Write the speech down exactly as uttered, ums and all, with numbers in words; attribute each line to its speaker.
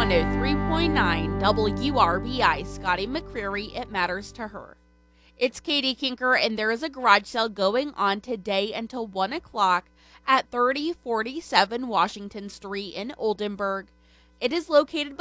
Speaker 1: one oh three point nine W R B I, Scotty McCreery, it matters to her. It's Katie Kinker, and there is a garage sale going on today until one o'clock at thirty forty-seven Washington Street in Oldenburg. It is located